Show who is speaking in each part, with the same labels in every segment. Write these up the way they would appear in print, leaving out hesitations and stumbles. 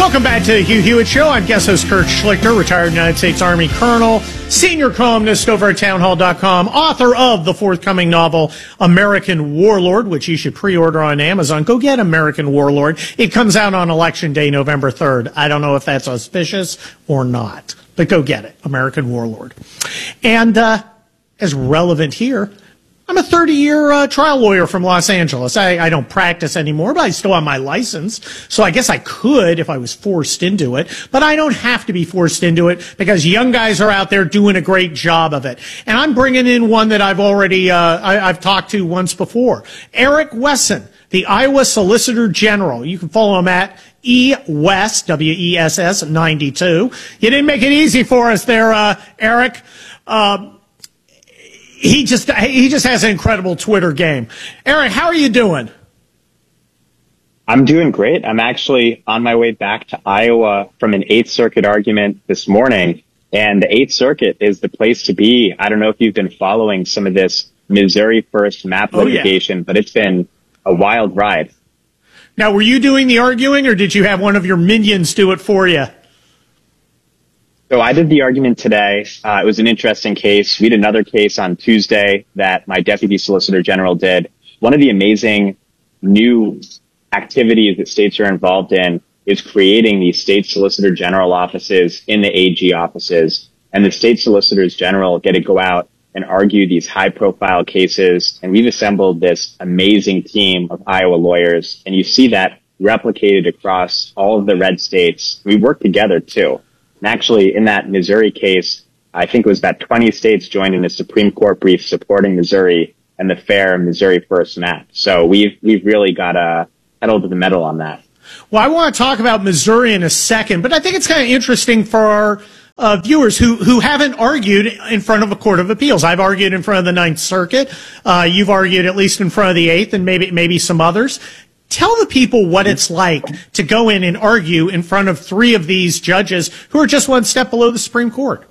Speaker 1: Welcome back to the Hugh Hewitt Show. I'm guest host Kurt Schlichter, retired United States Army colonel, senior columnist over at townhall.com, author of the forthcoming novel American Warlord, which you should pre-order on Amazon. Go get American Warlord. It comes out on Election Day, November 3rd. I don't know if that's auspicious or not, but go get it, American Warlord. And as relevant here, I'm a 30-year trial lawyer from Los Angeles. I don't practice anymore, but I still have my license. So I guess I could if I was forced into it. But I don't have to be forced into it because young guys are out there doing a great job of it. And I'm bringing in one that I've already I've talked to once before. Eric Wesson, the Iowa Solicitor General. You can follow him at eWest, W-E-S-S, 92. You didn't make it easy for us there, Eric. He just has an incredible Twitter game. Eric, how are you doing?
Speaker 2: I'm doing great. I'm actually on my way back to Iowa from an Eighth Circuit argument this morning. And the Eighth Circuit is the place to be. I don't know if you've been following some of this Missouri First map litigation, but it's been a wild ride.
Speaker 1: Now, were you doing the arguing or did you have one of your minions do it for you?
Speaker 2: So I did the argument today. It was an interesting case. We had another case on Tuesday that my deputy solicitor general did. One of the amazing new activities that states are involved in is creating these state solicitor general offices in the AG offices. And the state solicitors general get to go out and argue these high profile cases. And we've assembled this amazing team of Iowa lawyers. And you see that replicated across all of the red states. We work together too. And actually, in that Missouri case, I think it was about 20 states joined in a Supreme Court brief supporting Missouri and the fair Missouri First map. So we've really got a pedal to the metal on that.
Speaker 1: Well, I want to talk about Missouri in a second, but I think it's kind of interesting for our viewers who haven't argued in front of a court of appeals. I've argued in front of the Ninth Circuit. You've argued at least in front of the Eighth and maybe some others. Tell the people what it's like to go in and argue in front of three of these judges who are just one step below the Supreme Court.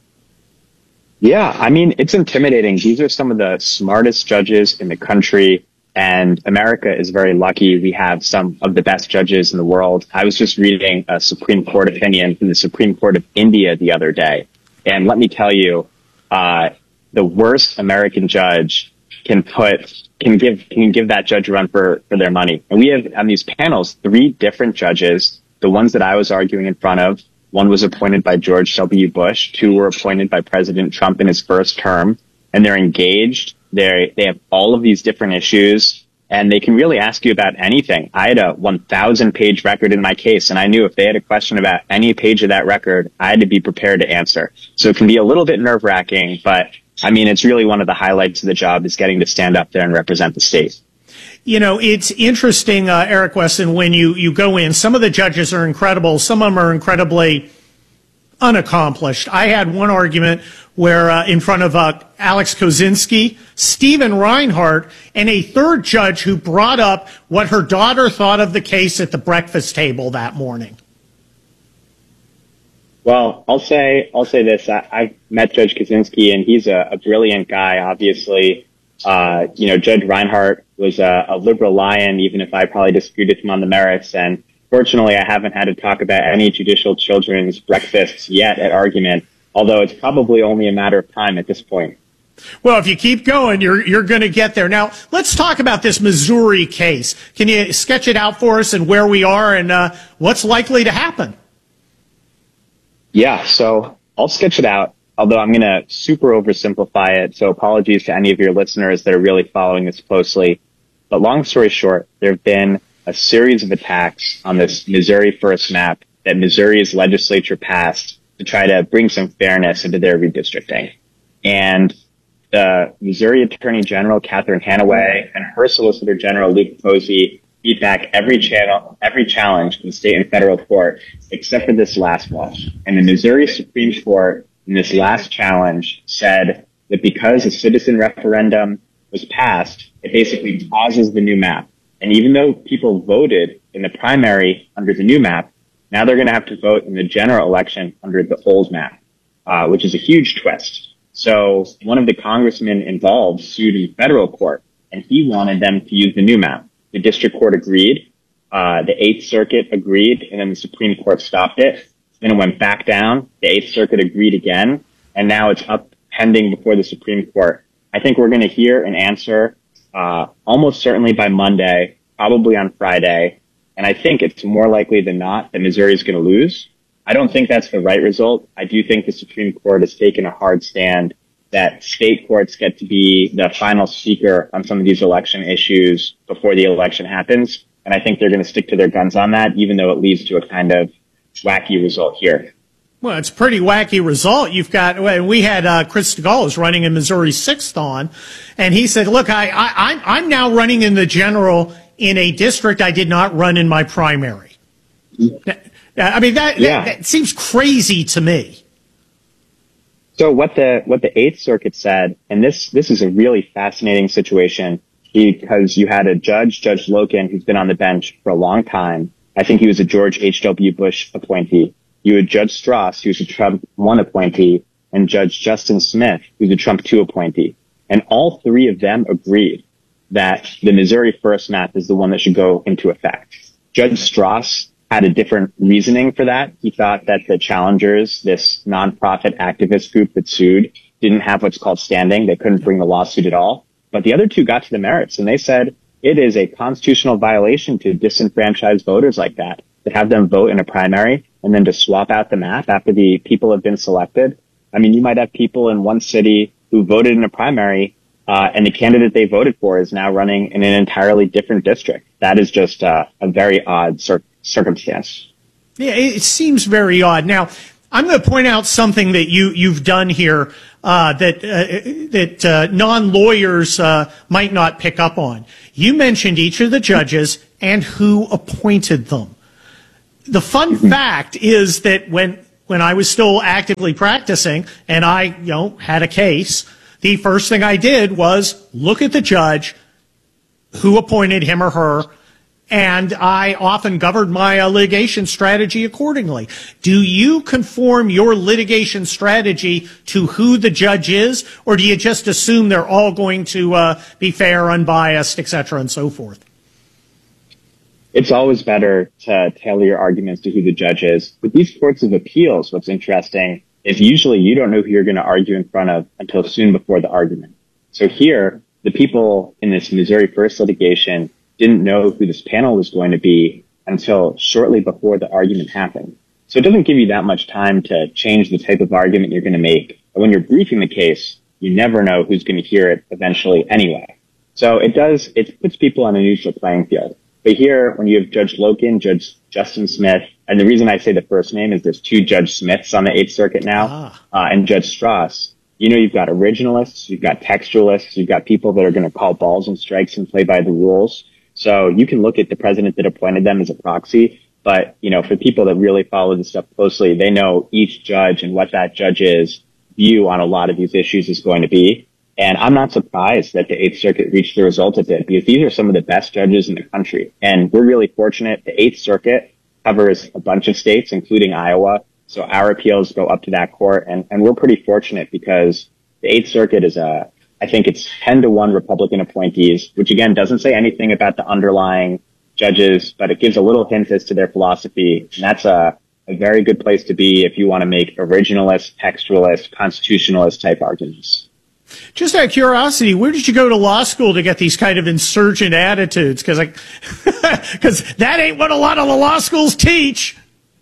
Speaker 2: Yeah, I mean, it's intimidating. These are some of the smartest judges in the country, and America is very lucky. We have some of the best judges in the world. I was just reading a Supreme Court opinion from the Supreme Court of India the other day, and let me tell you, the worst American judge can give that judge a run for their money. And we have on these panels 3 different judges. The ones that I was arguing in front of, one was appointed by George W. Bush, 2 were appointed by President Trump in his first term, and they're engaged. They have all of these different issues, and they can really ask you about anything. I had a 1,000-page record in my case, and I knew if they had a question about any page of that record, I had to be prepared to answer. So it can be a little bit nerve-wracking, but I mean, it's really one of the highlights of the job is getting to stand up there and represent the state.
Speaker 1: You know, it's interesting, Eric Wesson, when you go in, some of the judges are incredible. Some of them are incredibly unaccomplished. I had one argument where in front of Alex Kozinski, Stephen Reinhart, and a third judge who brought up what her daughter thought of the case at the breakfast table that morning.
Speaker 2: Well, I'll say this. I've met Judge Kozinski, and he's a brilliant guy, obviously. Judge Reinhart was a liberal lion, even if I probably disagreed with him on the merits. And fortunately, I haven't had to talk about any judicial children's breakfasts yet at argument, although it's probably only a matter of time at this point.
Speaker 1: Well, if you keep going, you're going to get there. Now, let's talk about this Missouri case. Can you sketch it out for us and where we are and what's likely to happen?
Speaker 2: Yeah, so I'll sketch it out, although I'm going to super oversimplify it. So apologies to any of your listeners that are really following this closely. But long story short, there have been a series of attacks on this Missouri First map that Missouri's legislature passed to try to bring some fairness into their redistricting. And the Missouri Attorney General, Catherine Hanaway, and her Solicitor General, Luke Posey, beat back every challenge in state and federal court except for this last one. And the Missouri Supreme Court in this last challenge said that because a citizen referendum was passed, it basically pauses the new map. And even though people voted in the primary under the new map, now they're going to have to vote in the general election under the old map, which is a huge twist. So one of the congressmen involved sued in federal court, and he wanted them to use the new map. The district court agreed, The Eighth Circuit agreed, and then the Supreme Court stopped it. Then it went back down. The Eighth Circuit agreed again, and now it's up pending before the Supreme Court. I think we're going to hear an answer almost certainly by Monday, probably on Friday, and I think it's more likely than not that Missouri is going to lose. I don't think that's the right result. I do think the Supreme Court has taken a hard stand that state courts get to be the final speaker on some of these election issues before the election happens. And I think they're going to stick to their guns on that, even though it leads to a kind of wacky result here.
Speaker 1: Well, it's a pretty wacky result. We had Chris Stigall running in Missouri 6th on, and he said, look, I'm now running in the general in a district I did not run in my primary. I mean, that seems crazy to me.
Speaker 2: So what the Eighth Circuit said, and this is a really fascinating situation because you had a Judge Loken, who's been on the bench for a long time. I think he was a George H.W. Bush appointee. You had Judge Strauss, who's a Trump 1 appointee, and Judge Justin Smith, who's a Trump 2 appointee. And all three of them agreed that the Missouri First map is the one that should go into effect. Judge Strauss had a different reasoning for that. He thought that the challengers, this nonprofit activist group that sued, didn't have what's called standing. They couldn't bring the lawsuit at all. But the other two got to the merits, and they said it is a constitutional violation to disenfranchise voters like that, to have them vote in a primary and then to swap out the map after the people have been selected. I mean, you might have people in one city who voted in a primary, and the candidate they voted for is now running in an entirely different district. That is just a very odd circumstance.
Speaker 1: Yeah, it seems very odd. Now, I'm going to point out something that you've done here that non-lawyers might not pick up on. You mentioned each of the judges and who appointed them. The fun fact is that when I was still actively practicing and I had a case, the first thing I did was look at the judge, who appointed him or her, and I often governed my litigation strategy accordingly. Do you conform your litigation strategy to who the judge is, or do you just assume they're all going to be fair, unbiased, et cetera, and so forth?
Speaker 2: It's always better to tailor your arguments to who the judge is. With these courts of appeals, what's interesting is usually you don't know who you're going to argue in front of until soon before the argument. So here, the people in this Missouri First litigation didn't know who this panel was going to be until shortly before the argument happened. So it doesn't give you that much time to change the type of argument you're going to make. But when you're briefing the case, you never know who's going to hear it eventually anyway. So it puts people on a neutral playing field. But here, when you have Judge Loken, Judge Justin Smith, and the reason I say the first name is there's two Judge Smiths on the Eighth Circuit now, and Judge Strauss, you've got originalists, you've got textualists, you've got people that are going to call balls and strikes and play by the rules. So you can look at the president that appointed them as a proxy, but, for people that really follow this stuff closely, they know each judge and what that judge's view on a lot of these issues is going to be. And I'm not surprised that the Eighth Circuit reached the result it did, because these are some of the best judges in the country. And we're really fortunate. The Eighth Circuit covers a bunch of states, including Iowa. So our appeals go up to that court. And we're pretty fortunate because the Eighth Circuit is I think it's 10-1 Republican appointees, which again doesn't say anything about the underlying judges, but it gives a little hint as to their philosophy. And that's a very good place to be if you want to make originalist, textualist, constitutionalist type arguments.
Speaker 1: Just out of curiosity, where did you go to law school to get these kind of insurgent attitudes? Because that ain't what a lot of the law schools teach.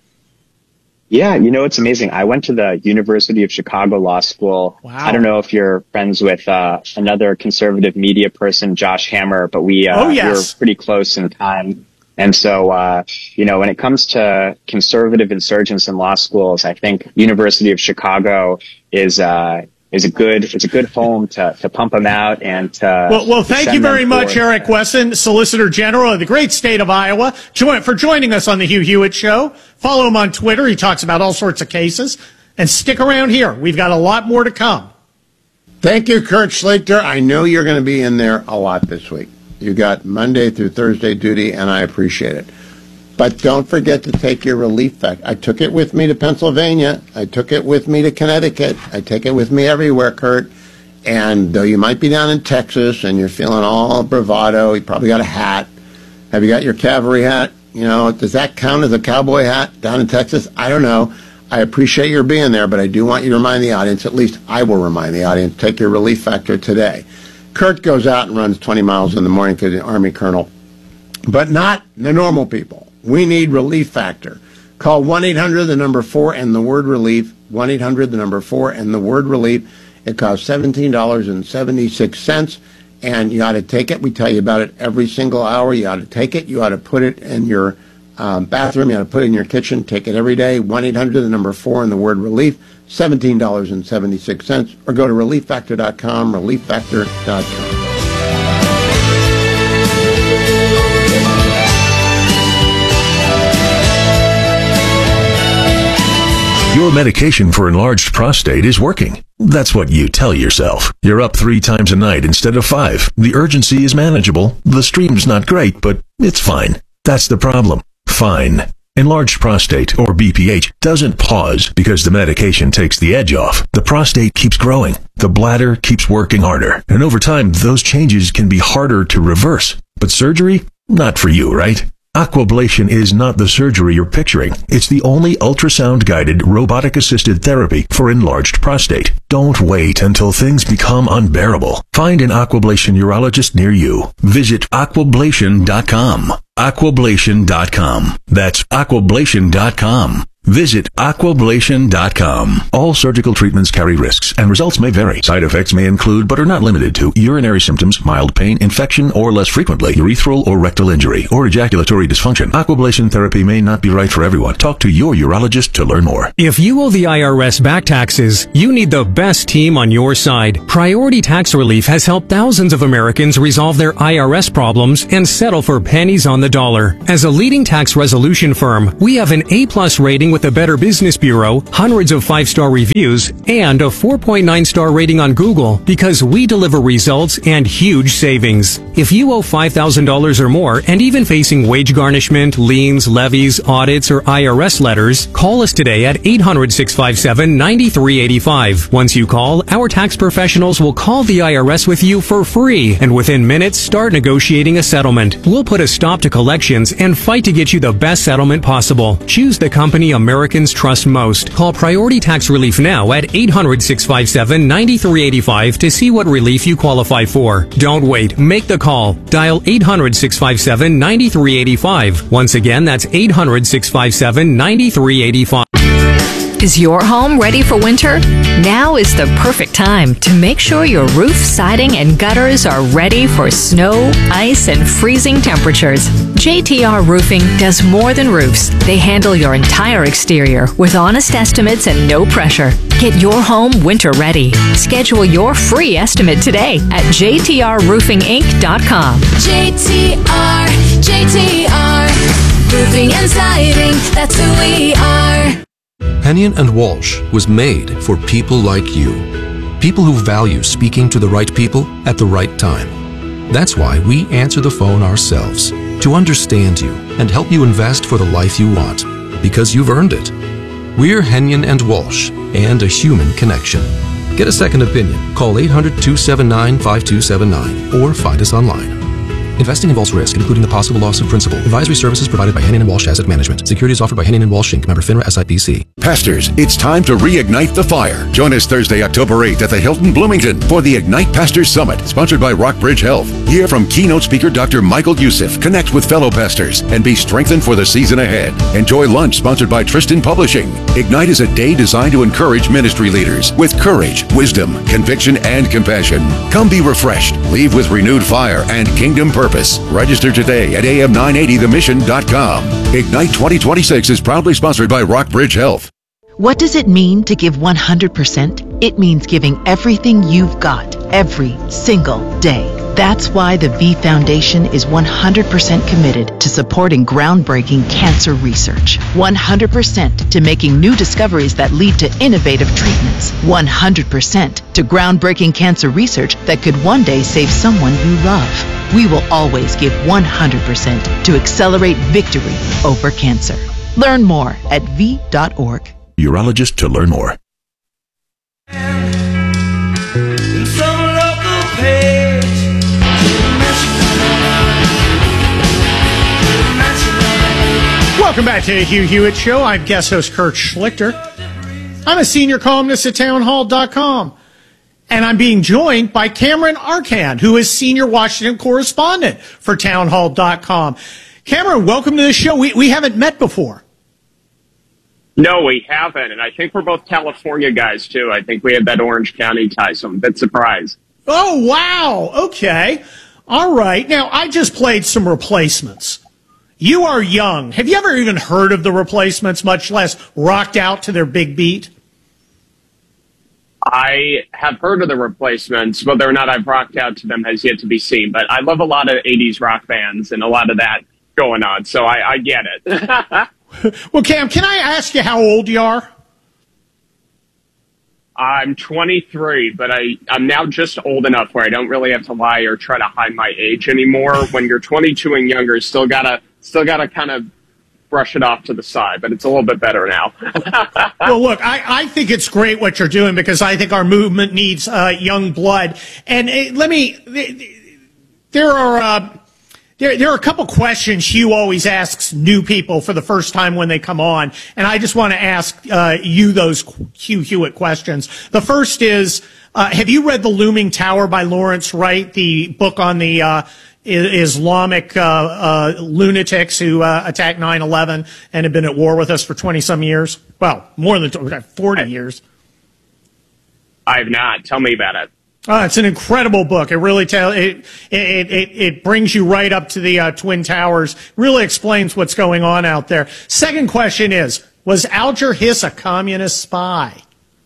Speaker 2: Yeah, it's amazing. I went to the University of Chicago Law School.
Speaker 1: Wow.
Speaker 2: I don't know if you're friends with another conservative media person, Josh Hammer, but we were pretty close in time. And so, when it comes to conservative insurgents in law schools, I think University of Chicago is a good home to pump them out and to.
Speaker 1: Well, thank you very much, Eric Wesson, Solicitor General of the great state of Iowa, for joining us on the Hugh Hewitt Show. Follow him on Twitter. He talks about all sorts of cases. And stick around here. We've got a lot more to come.
Speaker 3: Thank you, Kurt Schlichter. I know you're going to be in there a lot this week. You got Monday through Thursday duty, and I appreciate it. But don't forget to take your relief vac. I took it with me to Pennsylvania. I took it with me to Connecticut. I take it with me everywhere, Kurt. And though you might be down in Texas and you're feeling all bravado, you probably got a hat. Have you got your cavalry hat? Does that count as a cowboy hat down in Texas? I don't know. I appreciate your being there, but I do want you to remind the audience, at least I will remind the audience, take your relief factor today. Kurt goes out and runs 20 miles in the morning to the Army Colonel, but not the normal people. We need relief factor. Call 1-800, the number 4, and the word relief. 1-800, the number 4, and the word relief. It costs $17.76, and you ought to take it. We tell you about it every single hour. You ought to take it. You ought to put it in your bathroom. You ought to put it in your kitchen. Take it every day. 1-800, the number 4, and the word relief. $17.76, or go to relieffactor.com, relieffactor.com.
Speaker 4: Your medication for enlarged prostate is working. That's what you tell yourself. You're up 3 times a night instead of 5. The urgency is manageable. The stream's not great, but it's fine. That's the problem. Fine. Enlarged prostate, or BPH, doesn't pause because the medication takes the edge off. The prostate keeps growing. The bladder keeps working harder. And over time, those changes can be harder to reverse. But surgery? Not for you, right? Aquablation is not the surgery you're picturing. It's the only ultrasound-guided, robotic-assisted therapy for enlarged prostate. Don't wait until things become unbearable. Find an Aquablation urologist near you. Visit aquablation.com. Aquablation.com. That's aquablation.com. Visit aquablation.com. All surgical treatments carry risks, and results may vary. Side effects may include, but are not limited to, urinary symptoms, mild pain, infection, or less frequently, urethral or rectal injury, or ejaculatory dysfunction. Aquablation therapy may not be right for everyone. Talk to your urologist to learn more.
Speaker 5: If you owe the IRS back taxes, you need the best team on your side. Priority Tax Relief has helped thousands of Americans resolve their IRS problems and settle for pennies on the dollar. As a leading tax resolution firm, we have an A+ rating with the Better Business Bureau, hundreds of 5-star reviews, and a 4.9-star rating on Google because we deliver results and huge savings. If you owe $5,000 or more and even facing wage garnishment, liens, levies, audits, or IRS letters, call us today at 800-657-9385. Once you call, our tax professionals will call the IRS with you for free, and within minutes, start negotiating a settlement. We'll put a stop to collections and fight to get you the best settlement possible. Choose the company Americans trust most. Call Priority Tax Relief now at 800-657-9385 to see what relief you qualify for. Don't wait. Make the call. Dial 800-657-9385. Once again, that's 800-657-9385.
Speaker 6: Is your home ready for winter? Now is the perfect time to make sure your roof, siding, and gutters are ready for snow, ice, and freezing temperatures. JTR Roofing does more than roofs. They handle your entire exterior with honest estimates and no pressure. Get your home winter ready. Schedule your free estimate today at jtrroofinginc.com. JTR, Roofing and Siding, that's who we are.
Speaker 7: Hennion and Walsh was made for people like you. People who value speaking to the right people at the right time. That's why we answer the phone ourselves, to understand you and help you invest for the life you want, because you've earned it. We're Hennion and Walsh, and a human connection. Get a second opinion. Call 800-279-5279 or find us online. Investing involves risk, including the possible loss of principal. Advisory services provided by Hennion & Walsh Asset Management. Securities offered by Hennion & Walsh Inc. Member FINRA SIPC.
Speaker 8: Pastors, it's time to reignite the fire. Join us Thursday, October 8th at the Hilton Bloomington for the Ignite Pastors Summit, sponsored by Rockbridge Health. Hear from keynote speaker Dr. Michael Youssef, connect with fellow pastors, and be strengthened for the season ahead. Enjoy lunch sponsored by Tristan Publishing. Ignite is a day designed to encourage ministry leaders with courage, wisdom, conviction, and compassion. Come be refreshed, leave with renewed fire and kingdom purpose. Register today at am980themission.com. Ignite 2026 is proudly sponsored by Rockbridge Health.
Speaker 9: What does it mean to give 100%? It means giving everything you've got every single day. That's why the V Foundation is 100% committed to supporting groundbreaking cancer research. 100% to making new discoveries that lead to innovative treatments. 100% to groundbreaking cancer research that could one day save someone you love. We will always give 100% to accelerate victory over cancer. Learn more at v.org.
Speaker 4: Urologist to learn more.
Speaker 1: Welcome back to the Hugh Hewitt Show. I'm guest host Kurt Schlichter. I'm a senior columnist at townhall.com. And I'm being joined by Cameron Arcand, who is senior Washington correspondent for townhall.com. Cameron, welcome to the show. We haven't met before.
Speaker 10: No, we haven't. And I think we're both California guys, too. I think we have that Orange County tie, so I'm a bit surprised.
Speaker 1: Oh, wow. Okay. All right. Now, I just played some Replacements. You are young. Have you ever even heard of the Replacements, much less rocked out to their big beat?
Speaker 10: I have heard of the Replacements. Whether or not I've rocked out to them has yet to be seen. But I love a lot of 80s rock bands and a lot of that going on, so I get it.
Speaker 1: Well, Cam, can I ask you how old you are?
Speaker 10: I'm 23, but I'm now just old enough where I don't really have to lie or try to hide my age anymore. When you're 22 and younger, still gotta kind of brush it off to the side, but it's a little bit better now.
Speaker 1: Well, look, I think it's great what you're doing because I think our movement needs young blood. And there are a couple questions Hugh always asks new people for the first time when they come on, and I just want to ask you those Hugh Hewitt questions. The first is, have you read The Looming Tower by Lawrence Wright, the book on the Islamic lunatics who attacked 9/11 and have been at war with us for 20-some years? Well, more than 40 years.
Speaker 10: I have not. Tell me about it.
Speaker 1: It's an incredible book. It really it brings you right up to the Twin Towers. Really explains what's going on out there. Second question is, was Alger Hiss a communist spy?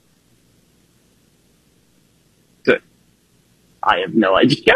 Speaker 10: I have no idea.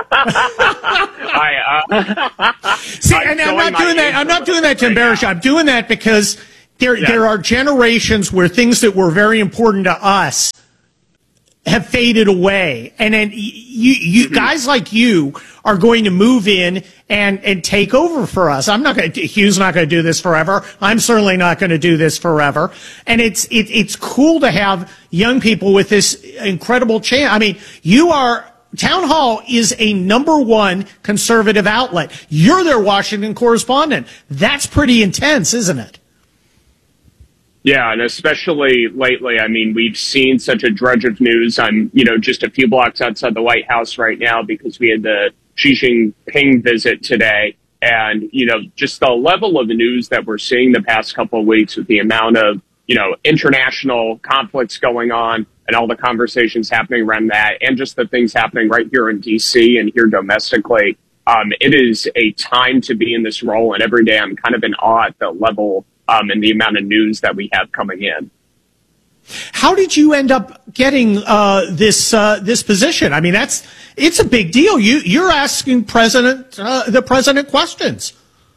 Speaker 1: See, and I'm not doing that. I'm not doing that to embarrass you. I'm doing that because there are generations where things that were very important to us have faded away, and then you guys like you are going to move in and take over for us. Hugh's not going to do this forever. I'm certainly not going to do this forever. And it's cool to have young people with this incredible chance. I mean, Town Hall is a #1 conservative outlet. You're their Washington correspondent. That's pretty intense, isn't it?
Speaker 10: Yeah, and especially lately, I mean, we've seen such a drudge of news. I'm, just a few blocks outside the White House right now because we had the Xi Jinping visit today. And, just the level of news that we're seeing the past couple of weeks with the amount of, international conflicts going on and all the conversations happening around that and just the things happening right here in D.C. and here domestically. It is a time to be in this role. And every day I'm kind of in awe at the level and the amount of news that we have coming in.
Speaker 1: How did you end up getting this position? I mean, it's a big deal. You're asking the president questions.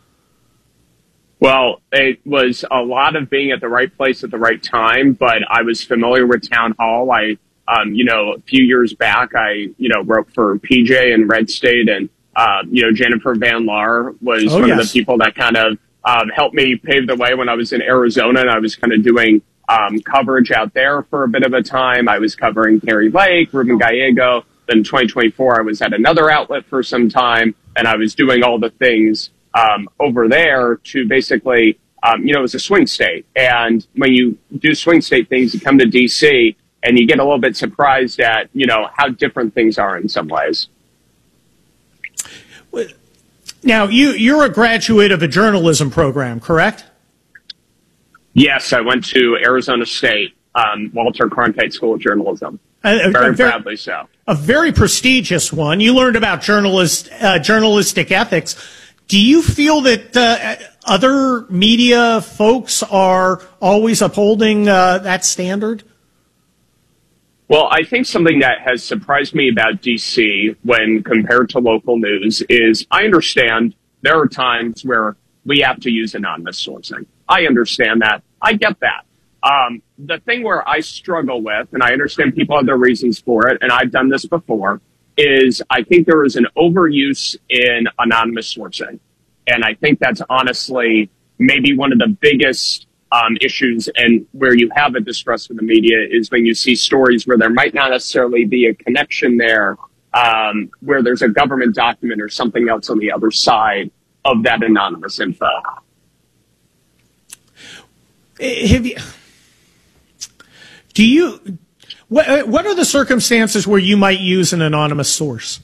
Speaker 10: Well, it was a lot of being at the right place at the right time, but I was familiar with Town Hall. A few years back, I wrote for PJ and Red State, and Jennifer Van Laar was one of the people that kind of helped me pave the way when I was in Arizona, and I was kind of doing coverage out there for a bit of a time. I was covering Kari Lake, Ruben Gallego. Then in 2024, I was at another outlet for some time, and I was doing all the things over there to basically, it was a swing state. And when you do swing state things, you come to D.C., and you get a little bit surprised at, how different things are in some ways.
Speaker 1: Now, you're a graduate of a journalism program, correct?
Speaker 10: Yes, I went to Arizona State, Walter Cronkite School of Journalism. Very proudly so.
Speaker 1: A very prestigious one. You learned about journalistic ethics. Do you feel that other media folks are always upholding that standard?
Speaker 10: Well, I think something that has surprised me about D.C. when compared to local news is I understand there are times where we have to use anonymous sourcing. I understand that. I get that. The thing where I struggle with, and I understand people have their reasons for it, and I've done this before, is I think there is an overuse in anonymous sourcing. And I think that's honestly maybe one of the biggest issues, and where you have a distrust with the media is when you see stories where there might not necessarily be a connection there, where there's a government document or something else on the other side of that anonymous info.
Speaker 1: Have you? What are the circumstances where you might use an anonymous source?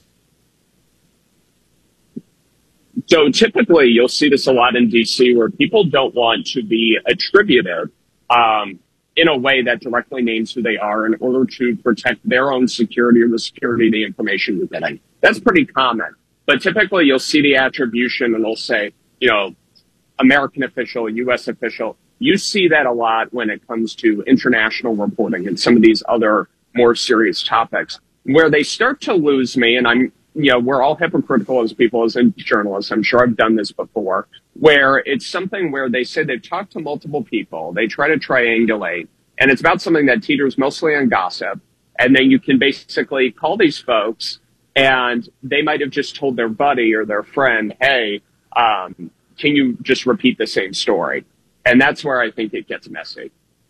Speaker 10: So typically you'll see this a lot in DC where people don't want to be attributed in a way that directly names who they are in order to protect their own security or the security of the information you're getting. That's pretty common. But typically you'll see the attribution and they'll say, American official, U.S. official. You see that a lot when it comes to international reporting and some of these other more serious topics where they start to lose me. And we're all hypocritical as people, as journalists. I'm sure I've done this before, where it's something where they say they've talked to multiple people. They try to triangulate, and it's about something that teeters mostly on gossip. And then you can basically call these folks, and they might have just told their buddy or their friend, hey, can you just repeat the same story? And that's where I think it gets messy.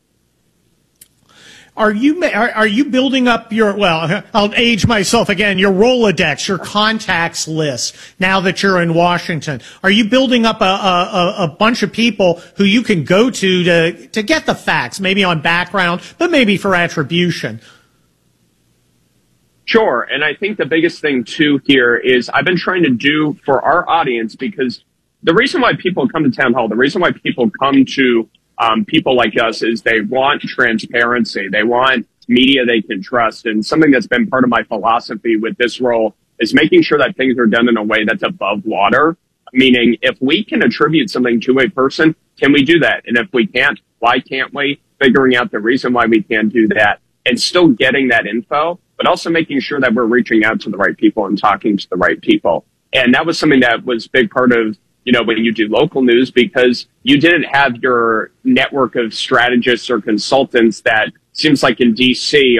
Speaker 1: Are you building up I'll age myself again, your Rolodex, your contacts list now that you're in Washington? Are you building up a bunch of people who you can go to get the facts, maybe on background, but maybe for attribution?
Speaker 10: Sure. And I think the biggest thing too here is I've been trying to do for our audience, because the reason why people come to Town Hall, the reason why people come to people like us is they want transparency. They want media they can trust. And something that's been part of my philosophy with this role is making sure that things are done in a way that's above water. Meaning, if we can attribute something to a person, can we do that? And if we can't, why can't we? Figuring out the reason why we can't do that and still getting that info, but also making sure that we're reaching out to the right people and talking to the right people. And that was something that was a big part of when you do local news, because you didn't have your network of strategists or consultants that seems like in DC